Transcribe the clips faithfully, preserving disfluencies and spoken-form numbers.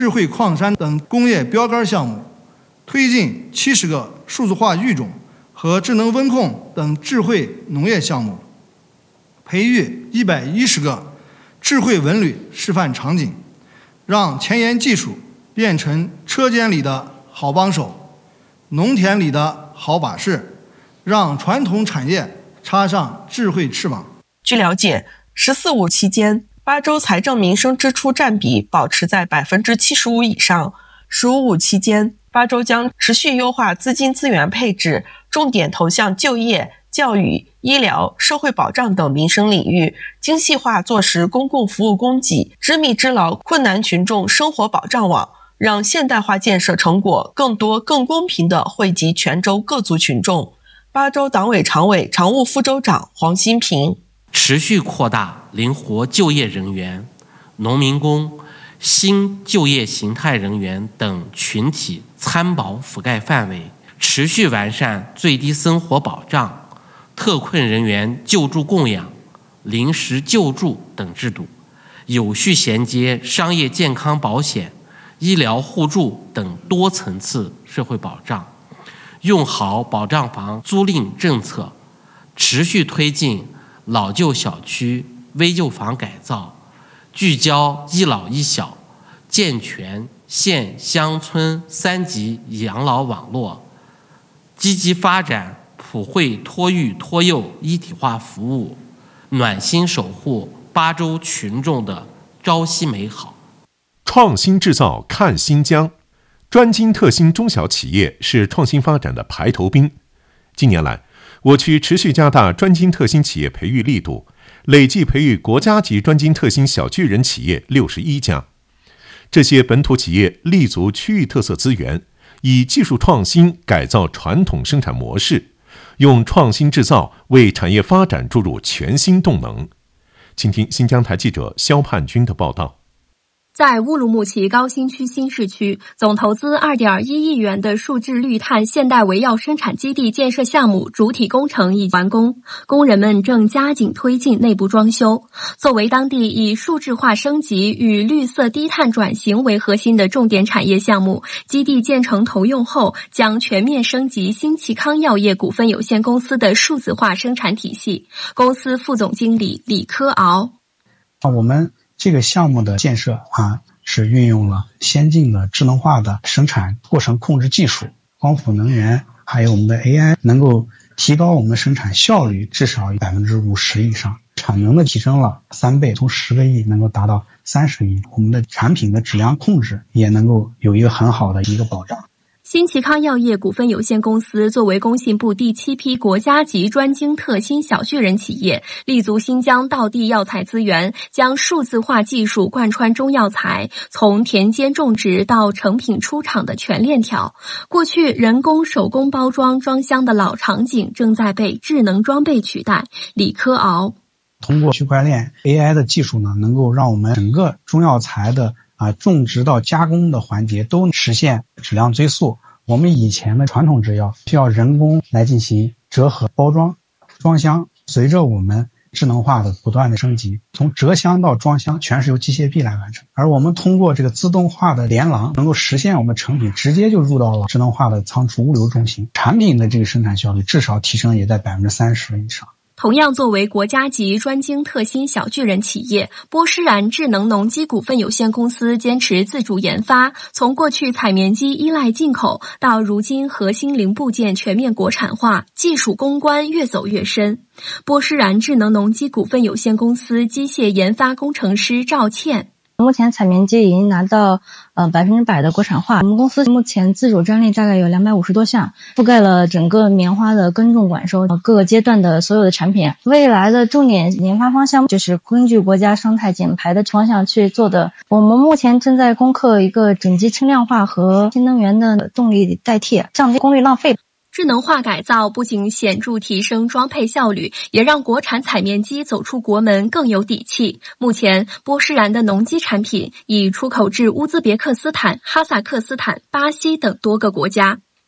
智慧矿山等工业标杆项目，推进七十个数字化育种和智能温控等智慧农业项目，培育一百一十个智慧文旅示范场景，让前沿技术变成车间里的好帮手，农田里的好把式，让传统产业插上智慧翅膀。 据了解，十四五期间，巴州财政民生支出占比保持在 百分之七十五 以上。十五五期间，巴州将持续优化资金资源配置，重点投向就业、教育、医疗、社会保障等民生领域，精细化做实公共服务供给，织密织牢困难群众生活保障网，让现代化建设成果更多更公平地惠及全州各族群众。巴州党委常委常务副州长黄新平。 持续扩大灵活就业人员、农民工、新就业形态人员等群体参保覆盖范围，持续完善最低生活保障、特困人员救助供养、临时救助等制度，有序衔接商业健康保险、医疗互助等多层次社会保障，用好保障房租赁政策，持续推进老旧小区危旧房改造，聚焦一老一小，健全县乡村三级养老网络，积极发展普惠托育托幼一体化服务，暖心守护巴州群众的朝夕美好。 创新制造看新疆，专精特新中小企业是创新发展的排头兵。近年来，我区持续加大专精特新企业培育力度，累计培育国家级专精特新小巨人企业六十一家。这些本土企业立足区域特色资源，以技术创新改造传统生产模式，用创新制造为产业发展注入全新动能。请听新疆台记者肖盼军的报道。 在乌鲁木齐高新区新市区，总投资 二点一亿元的数字绿碳现代围药生产基地建设项目主体工程已完工，工人们正加紧推进内部装修。作为当地以数字化升级与绿色低碳转型为核心的重点产业项目，基地建成投用后，将全面升级新奇康药业股份有限公司的数字化生产体系。公司副总经理李科敖： 我们这个项目的建设啊，是运用了先进的智能化的生产过程控制技术、光伏能源，还有我们的 A I， 能够提高我们的生产效率至少 百分之五十 以上，产能的提升了三倍，从十个亿能够达到三十亿。我们的产品的质量控制也能够有一个很好的一个保障。 新奇康药业股份有限公司作为工信部第七批国家级专精特新小巨人企业，立足新疆道地药材资源，将数字化技术贯穿中药材，从田间种植到成品出厂的全链条。过去人工手工包装装箱的老场景正在被智能装备取代。李科敖： 通过区块链 A I 的技术呢，能够让我们整个中药材的啊，种植到加工的环节都实现质量追溯。我们以前的传统制药需要人工来进行折合、包装、装箱，随着我们智能化的不断的升级，从折箱到装箱全是由机械臂来完成。而我们通过这个自动化的联廊，能够实现我们成品直接就入到了智能化的仓储物流中心，产品的这个生产效率至少提升也在 百分之三十 以上。 同样作为国家级专精特新小巨人企业，波诗然智能农机股份有限公司坚持自主研发，从过去采棉机依赖进口，到如今核心零部件全面国产化，技术攻关越走越深。波诗然智能农机股份有限公司机械研发工程师赵倩： 目前采棉机已经拿到呃百分之百的国产化。我们公司目前自主专利大概有两百五十多项，覆盖了整个棉花的耕种、管收各个阶段的所有的产品。未来的重点研发方向就是根据国家生态减排的方向去做的。我们目前正在攻克一个整机轻量化和新能源的动力代替，降低功率浪费。 智能化改造不仅显著提升装配效率，也让国产采棉机走出国门更有底气。目前，波诗然的农机产品已出口至乌兹别克斯坦、哈萨克斯坦、巴西等多个国家。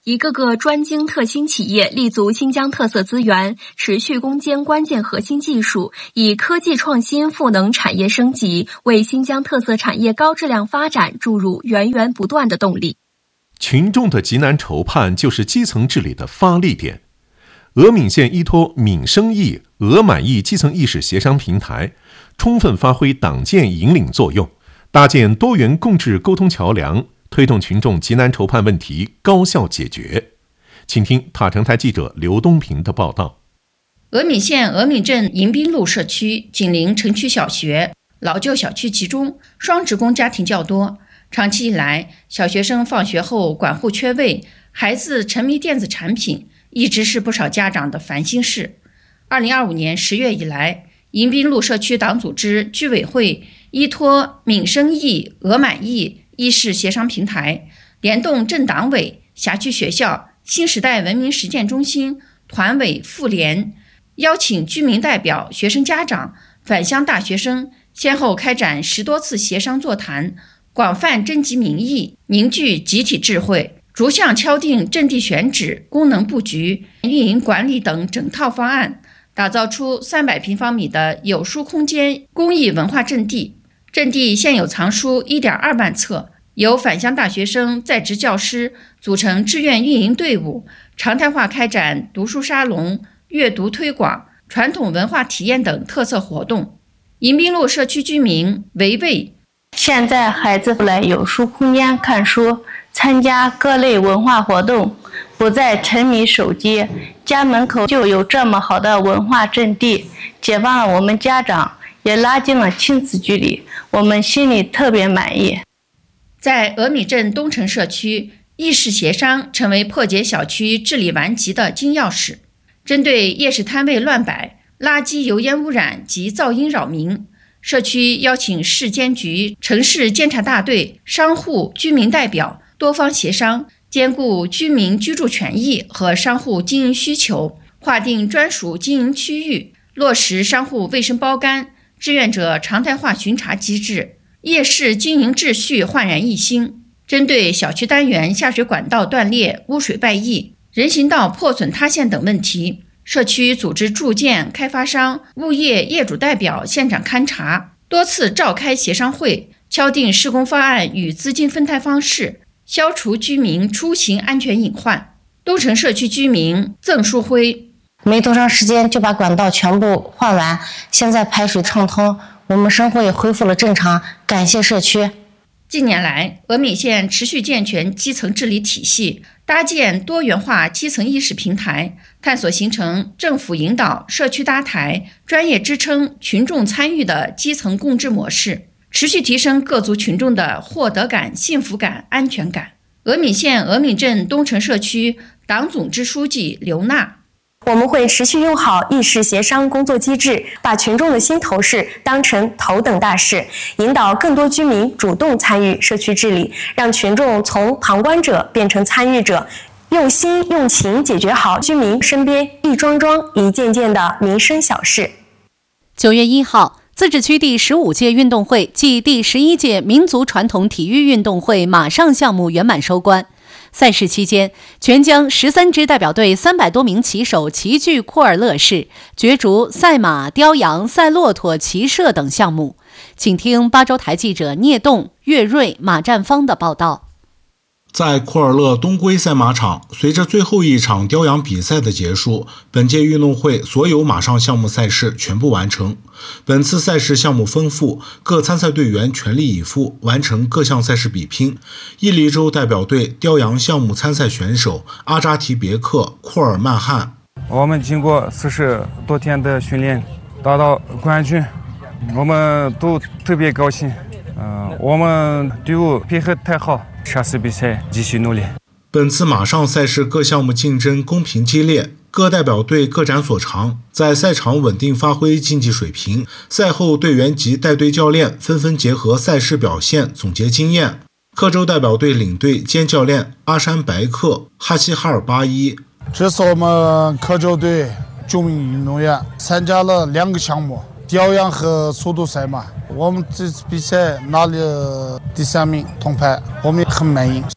一个个专精特新企业立足新疆特色资源，持续攻坚关键核心技术，以科技创新赋能产业升级，为新疆特色产业高质量发展注入源源不断的动力。 群众的急难愁盼就是基层治理的发力点。峨岷县依托闽生意、俄满意基层意识协商平台，充分发挥党建引领作用，搭建多元共治沟通桥梁，推动群众急难愁盼问题高效解决。请听塔城台记者刘东平的报道。 峨岷县峨岷镇迎宾路社区紧邻城区小学，老旧小区集中，双职工家庭较多。长期以来，小学生放学后管护缺位，孩子沉迷电子产品，一直是不少家长的烦心事。二零二五年十月以来，迎宾路社区党组织居委会依托闽生意、俄满意意识协商平台，联动镇党委、辖区学校、新时代文明实践中心、团委、妇联，邀请居民代表、学生家长、返乡大学生，先后开展十多次协商座谈，广泛征集民意，凝聚集体智慧，逐项敲定阵地选址、功能布局、运营管理等整套方案，打造出三百平方米的有书空间公益文化阵地。阵地现有藏书 一点二万册，由返乡大学生、在职教师组成志愿运营队伍，常态化开展读书沙龙、阅读推广、传统文化体验等特色活动。迎宾路社区居民维卫， 现在孩子来有书空间看书，参加各类文化活动，不再沉迷手机，家门口就有这么好的文化阵地，解放了我们家长，也拉近了亲子距离，我们心里特别满意。 在峨岷镇东城社区，意识协商成为破解小区治理顽疾的金钥匙。针对夜市摊位乱摆、垃圾油烟污染及噪音扰民，社区邀请市监局、城市监察大队、商户、居民代表多方协商，兼顾居民居住权益和商户经营需求，划定专属经营区域，落实商户卫生包干、志愿者常态化巡查机制，夜市经营秩序焕然一新。针对小区单元下水管道断裂、污水败溢、人行道破损塌陷等问题，社区组织住建、开发商、物业业主代表现场勘查，多次召开协商会，敲定施工方案与资金分摊方式，消除居民出行安全隐患。东城社区居民曾书辉， 没多长时间就把管道全部换完，现在排水畅通，我们生活也恢复了正常，感谢社区。 近年来，峨岷县持续健全基层治理体系，搭建多元化基层意识平台，探索形成政府引导、社区搭台、专业支撑、群众参与的基层共治模式，持续提升各族群众的获得感、幸福感、安全感。峨岷县峨岷镇东城社区党总支书记刘娜， 我们会持续用好意识协商工作机制，把群众的心头事当成头等大事，引导更多居民主动参与社区治理，让群众从旁观者变成参与者，用心用情解决好居民身边一桩桩一件件的民生小事。 九月一号，自治区第十五届运动会暨第十一届民族传统体育运动会马上项目圆满收官。赛事期间，全疆十三支代表队三百多名骑手齐聚库尔勒市，角逐赛马、雕羊、赛骆驼、骑射等项目。请听巴州台记者聂栋、岳瑞、马占芳的报道。 在库尔勒东归赛马场，随着最后一场雕羊比赛的结束，本届运动会所有马上项目赛事全部完成。本次赛事项目丰富，各参赛队员全力以赴，完成各项赛事比拼。伊犁州代表队雕羊项目参赛选手阿扎提别克、库尔曼汗， 我们经过四十多天的训练，达到冠军，我们都特别高兴。呃，我们队伍配合太好，下次比赛继续努力。 本次马上赛事各项目竞争公平激烈，各代表队各展所长，在赛场稳定发挥竞技水平。赛后，队员及带队教练纷纷结合赛事表现总结经验。克州代表队领队兼教练阿山白克、哈希哈尔巴伊， 这次我们克州队九名运动员参加了两个项目，雕羊和速度赛马。我们这次比赛拿了第三名铜牌，我们也很满意。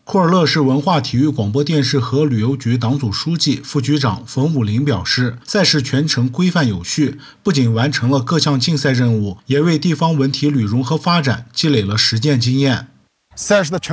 库尔勒市文化体育广播电视和旅游局党组书记、副局长冯武林表示，赛事全程规范有序，不仅完成了各项竞赛任务，也为地方文体旅融合发展积累了实践经验。 赛事的成